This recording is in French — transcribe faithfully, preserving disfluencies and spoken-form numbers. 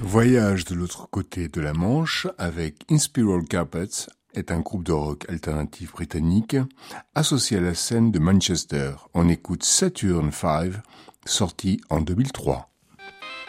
Voyage de l'autre côté de la Manche avec Inspiral Carpets est un groupe de rock alternatif britannique associé à la scène de Manchester. On écoute Saturn cinq, sorti en deux mille trois.